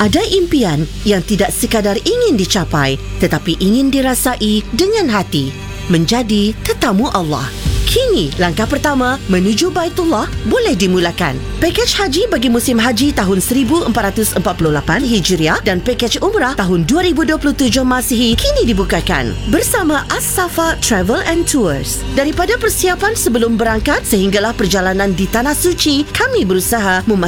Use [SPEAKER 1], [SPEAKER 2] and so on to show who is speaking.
[SPEAKER 1] Ada impian yang tidak sekadar ingin dicapai, tetapi ingin dirasai dengan hati. Menjadi tetamu Allah. Kini, langkah pertama menuju Baitullah boleh dimulakan. Pakej haji bagi musim haji tahun 1448 Hijriah dan pakej umrah tahun 2027 Masihi kini dibukakan bersama As-Safa Travel and Tours. Daripada persiapan sebelum berangkat sehinggalah perjalanan di Tanah Suci, kami berusaha memastikan